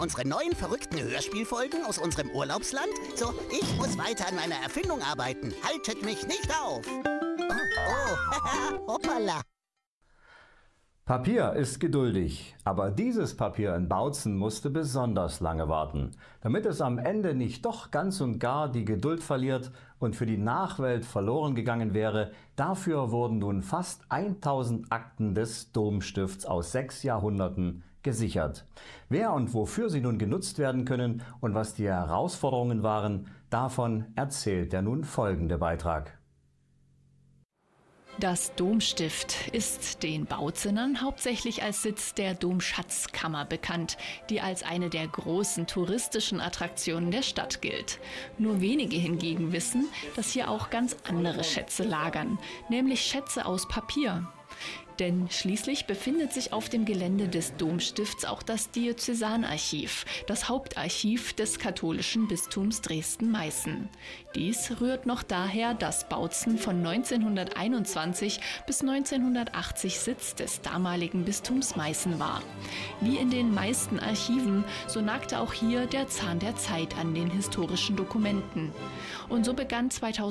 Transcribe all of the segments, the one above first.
unsere neuen verrückten Hörspielfolgen aus unserem Urlaubsland? So, ich muss weiter an meiner Erfindung arbeiten. Haltet mich nicht auf! Oh, hoppala! Papier ist geduldig, aber dieses Papier in Bautzen musste besonders lange warten. Damit es am Ende nicht doch ganz und gar die Geduld verliert und für die Nachwelt verloren gegangen wäre, dafür wurden nun fast 1000 Akten des Domstifts aus 6 Jahrhunderten gesichert. Wer und wofür sie nun genutzt werden können und was die Herausforderungen waren, davon erzählt der nun folgende Beitrag. Das Domstift ist den Bautzenern hauptsächlich als Sitz der Domschatzkammer bekannt, die als eine der großen touristischen Attraktionen der Stadt gilt. Nur wenige hingegen wissen, dass hier auch ganz andere Schätze lagern, nämlich Schätze aus Papier. Denn schließlich befindet sich auf dem Gelände des Domstifts auch das Diözesanarchiv, das Hauptarchiv des katholischen Bistums Dresden-Meißen. Dies rührt noch daher, dass Bautzen von 1921 bis 1980 Sitz des damaligen Bistums Meißen war. Wie in den meisten Archiven, so nagte auch hier der Zahn der Zeit an den historischen Dokumenten. Und so begann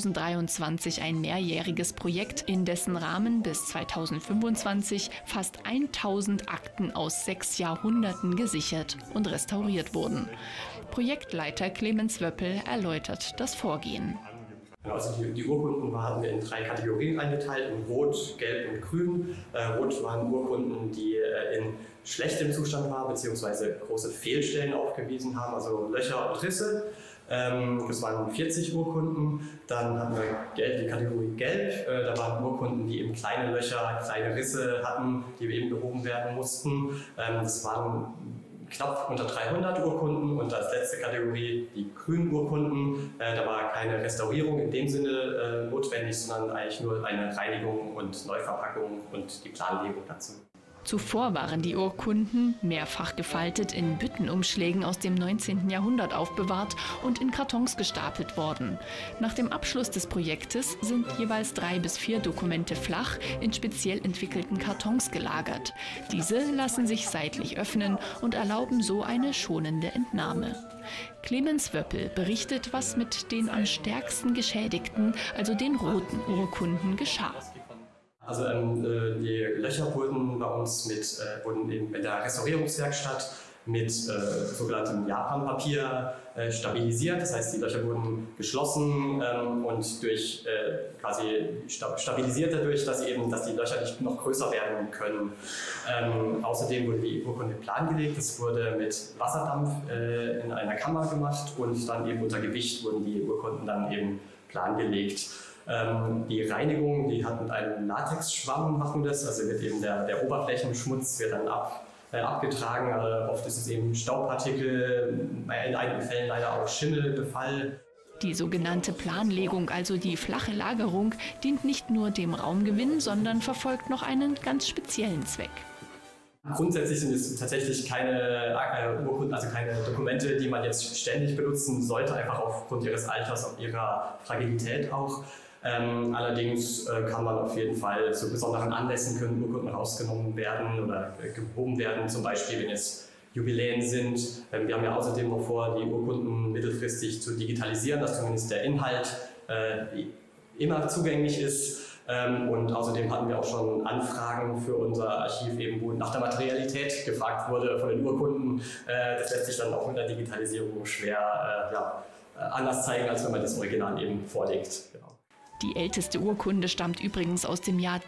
2023 ein mehrjähriges Projekt, in dessen Rahmen bis 2025 fast 1000 Akten aus 6 Jahrhunderten gesichert und restauriert wurden. Projektleiter Clemens Wöppel erläutert das Vorgehen. Also die Urkunden waren in 3 Kategorien eingeteilt, in Rot, Gelb und Grün. Rot waren Urkunden, die in schlechtem Zustand waren bzw. große Fehlstellen aufgewiesen haben, also Löcher und Risse. Das waren 40 Urkunden. Dann hatten wir die Kategorie Gelb. Da waren Urkunden, die eben kleine Löcher, kleine Risse hatten, die eben behoben werden mussten. Das waren knapp unter 300 Urkunden. Und als letzte Kategorie die grünen Urkunden. Da war keine Restaurierung in dem Sinne notwendig, sondern eigentlich nur eine Reinigung und Neuverpackung und die Planlegung dazu. Zuvor waren die Urkunden mehrfach gefaltet in Büttenumschlägen aus dem 19. Jahrhundert aufbewahrt und in Kartons gestapelt worden. Nach dem Abschluss des Projektes sind jeweils 3 bis 4 Dokumente flach in speziell entwickelten Kartons gelagert. Diese lassen sich seitlich öffnen und erlauben so eine schonende Entnahme. Clemens Wöppel berichtet, was mit den am stärksten geschädigten, also den roten Urkunden, geschah. Also die Löcher wurden bei uns wurden eben in der Restaurierungswerkstatt mit sogenanntem Japanpapier stabilisiert. Das heißt, die Löcher wurden geschlossen und stabilisiert dadurch, dass die Löcher nicht noch größer werden können. Außerdem wurde die Urkunde plangelegt. Das wurde mit Wasserdampf in einer Kammer gemacht und dann eben unter Gewicht wurden die Urkunden dann eben plangelegt. Die Reinigung, die hat mit einem Latexschwamm machen das, also wird eben der Oberflächenschmutz wird dann abgetragen. Oft ist es eben Staubpartikel, in einigen Fällen leider auch Schimmelbefall. Die sogenannte Planlegung, also die flache Lagerung, dient nicht nur dem Raumgewinn, sondern verfolgt noch einen ganz speziellen Zweck. Grundsätzlich sind es tatsächlich keine Urkunden, also keine Dokumente, die man jetzt ständig benutzen sollte, einfach aufgrund ihres Alters und ihrer Fragilität auch. Allerdings kann man auf jeden Fall zu besonderen Anlässen können Urkunden rausgenommen werden oder gehoben werden, zum Beispiel wenn es Jubiläen sind. Wir haben ja außerdem noch vor, die Urkunden mittelfristig zu digitalisieren, dass zumindest der Inhalt immer zugänglich ist. Und außerdem hatten wir auch schon Anfragen für unser Archiv, eben, wo nach der Materialität gefragt wurde von den Urkunden. Das lässt sich dann auch mit der Digitalisierung schwer anders zeigen, als wenn man das Original eben vorlegt. Genau. Die älteste Urkunde stammt übrigens aus dem Jahr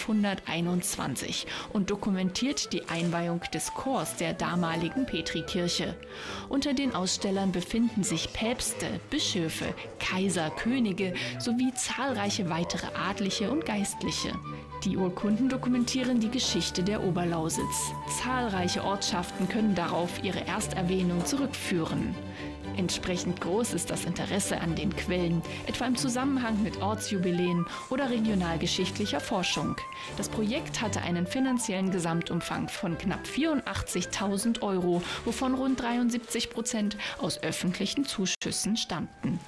1221 und dokumentiert die Einweihung des Chors der damaligen Petrikirche. Unter den Ausstellern befinden sich Päpste, Bischöfe, Kaiser, Könige sowie zahlreiche weitere Adlige und Geistliche. Die Urkunden dokumentieren die Geschichte der Oberlausitz. Zahlreiche Ortschaften können darauf ihre Ersterwähnung zurückführen. Entsprechend groß ist das Interesse an den Quellen, etwa im Zusammenhang mit Ortsjubiläen oder regionalgeschichtlicher Forschung. Das Projekt hatte einen finanziellen Gesamtumfang von knapp 84.000 €, wovon rund 73% aus öffentlichen Zuschüssen stammten.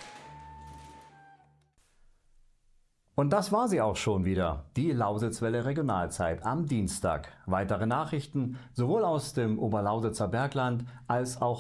Und das war sie auch schon wieder, die Lausitzwelle Regionalzeit am Dienstag. Weitere Nachrichten sowohl aus dem Oberlausitzer Bergland als auch